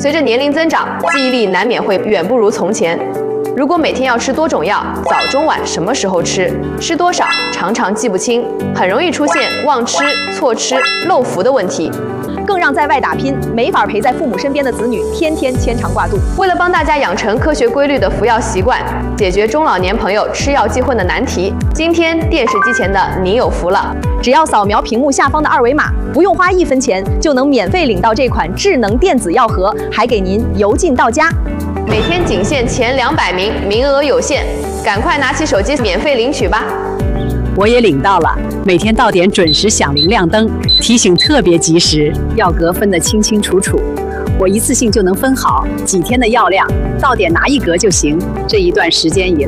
随着年龄增长，记忆力难免会远不如从前。如果每天要吃多种药，早中晚什么时候吃，吃多少，常常记不清，很容易出现忘吃、错吃、漏服的问题。 更让在外打拼、没法陪在父母身边的子女天天牵肠挂肚。 为了帮大家养成科学规律的服药习惯，解决中老年朋友吃药记混的难题，今天电视机前的你有福了！ 只要扫描屏幕下方的二维码，不用花1分钱，就能免费领到这款智能电子药盒，还给您邮进到家。 每天仅限前200名，名额有限，赶快拿起手机免费领取吧！ 我也领到了，每天到点准时响铃亮灯，提醒特别及时，药格分得清清楚楚，我一次性就能分好几天的药量，到点拿1格就行。这一段时间以来，